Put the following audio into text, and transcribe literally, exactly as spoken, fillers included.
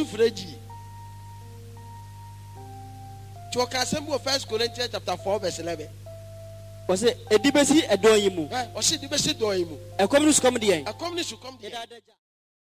freji. To Casembo First Corinthians chapter four verse eleven. Was it a dibesi a doyimu? Or she dibesi doyimu. A communist comedy. A communist comedy.